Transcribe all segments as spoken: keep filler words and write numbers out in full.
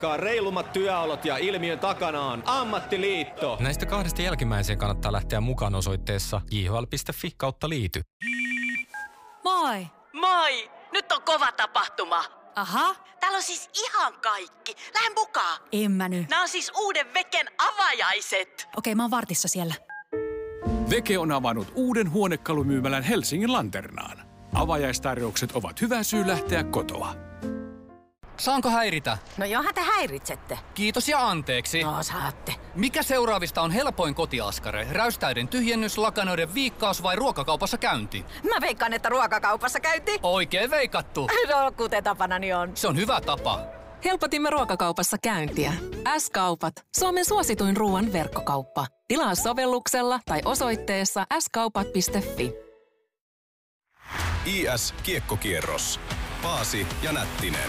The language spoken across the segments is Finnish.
Reilummat työolot ja ilmiön takana on ammattiliitto. Näistä kahdesta jälkimmäiseen kannattaa lähteä mukaan osoitteessa j h l piste f i kautta liity. Moi! Moi! Nyt on kova tapahtuma. Aha. Täällä on siis ihan kaikki. Lähde mukaan. En mä nyt. Nämä on siis uuden Veken avajaiset. Okei, mä oon vartissa siellä. Veke on avannut uuden huonekalumyymälän Helsingin Lanternaan. Avajaistarjoukset ovat hyvä syy lähteä kotoa. Saanko häiritä? No johan te häiritsette. Kiitos ja anteeksi. No saatte. Mikä seuraavista on helpoin kotiaskare? Räystäiden tyhjennys, lakanoiden viikkaus vai ruokakaupassa käynti? Mä veikkaan, että ruokakaupassa käynti. Oikein veikattu. No, kuten tapanani on. Se on hyvä tapa. Helpotimme ruokakaupassa käyntiä. S-kaupat. Suomen suosituin ruoan verkkokauppa. Tilaa sovelluksella tai osoitteessa s kaupat piste f i. I S-kiekkokierros. Paasi ja Nättinen.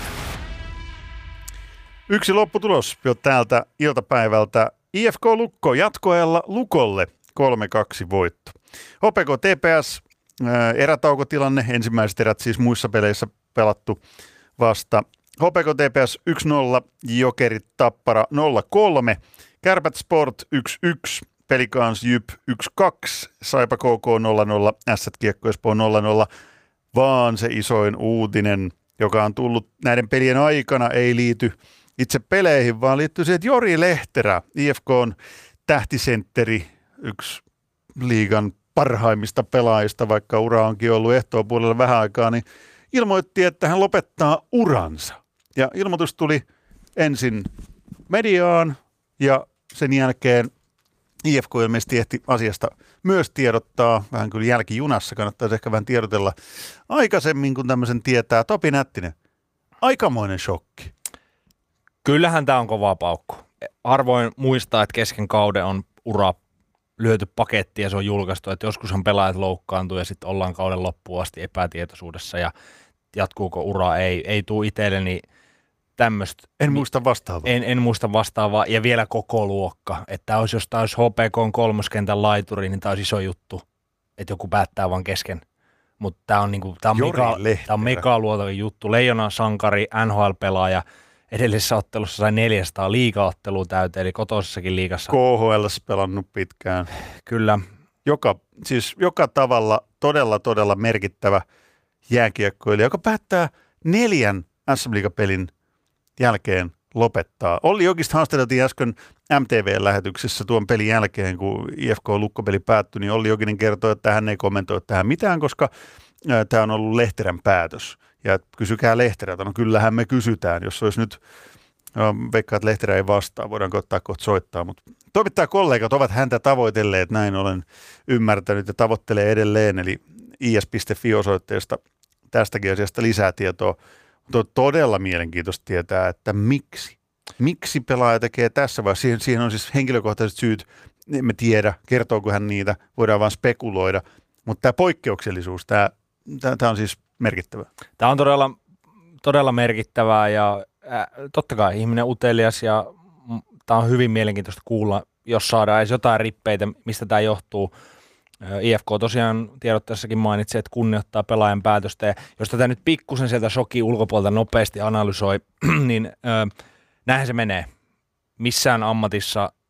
Yksi lopputulos jo täältä iltapäivältä. I F K Lukko jatkoajalla Lukolle kolme kaksi voitto. H P K T P S erätaukotilanne, ensimmäiset erät siis muissa peleissä pelattu vasta. H P K T P S yksi nolla, Jokerit Tappara nolla kolme, Kärpät Sport yksi yksi, Pelikans Jyp yksi kaksi, Saipa K K nolla nolla, Ässät Kiekko Espoo nolla nolla, vaan se isoin uutinen, joka on tullut näiden pelien aikana, ei liity itse peleihin, vaan liittyy siihen, että Jori Lehterä, I F K:n tähtisentteri, yksi liigan parhaimmista pelaajista, vaikka ura onkin ollut ehtoopuolella vähän aikaa, niin ilmoitti, että hän lopettaa uransa. Ja ilmoitus tuli ensin mediaan ja sen jälkeen I F K ilmeisesti ehti asiasta myös tiedottaa, vähän kyllä jälkijunassa, kannattaisi ehkä vähän tiedotella aikaisemmin, kun tämmöisen tietää. Topi Nättinen, aikamoinen shokki. Kyllähän tämä on kova paukku. Harvoin muistaa, että kesken kauden on ura lyöty pakettiin ja se on julkaistu, että joskushan pelaajat loukkaantuu ja sitten ollaan kauden loppuun asti epätietoisuudessa ja jatkuuko ura, ei, ei tule itselleni tämmöistä. En muista vastaavaa. En, en muista vastaavaa ja vielä koko luokka. Että olisi, jos tämä olisi H P K:n kolmoskentän laituri, niin tämä olisi iso juttu, että joku päättää vaan kesken. Mutta tämä on, niinku, tää on, mega, tää on megaluotainen juttu. Leijona sankari, N H L-pelaaja. Edellisessä ottelussa sai neljäsataa liigaottelua täyteen, eli kotoisessakin liigassa. K H L:ssä pelannut pitkään. Kyllä. Joka, siis joka tavalla todella, todella merkittävä jääkiekkoilija, joka päättää neljän S M-liigapelin jälkeen lopettaa. Olli Jokista haastateltiin äsken M T V-lähetyksessä tuon pelin jälkeen, kun I F K-lukkopeli päättyi, niin Olli Jokinen kertoi, että hän ei kommentoi tähän mitään, koska tämä on ollut Lehterän päätös. Ja kysykää Lehterältä. No kyllähän me kysytään, jos olisi nyt, no, veikkaa, että Lehterä ei vastaa, voidaanko ottaa kohta soittaa, mutta toimittajakollegat ovat häntä tavoitelleet, näin olen ymmärtänyt ja tavoittelee edelleen, eli i s piste f i-osoitteesta tästäkin asiasta lisää tietoa. Mutta on todella mielenkiintoista tietää, että miksi. Miksi pelaaja tekee tässä vai siihen, siihen on siis henkilökohtaiset syyt, emme tiedä, kertooko hän niitä, voidaan vaan spekuloida, mutta tämä poikkeuksellisuus, tämä, tämä, tämä on siis merkittävää. Tämä on todella, todella merkittävää ja äh, totta kai ihminen utelias ja m- tämä on hyvin mielenkiintoista kuulla, jos saadaan edes jotain rippeitä, mistä tämä johtuu. I F K tosiaan tiedotteessakin mainitsi, että kunnioittaa pelaajan päätöstä ja jos tätä nyt pikkusen sieltä shokin ulkopuolelta nopeasti analysoi, niin äh, näinhän se menee. Missään ammatissa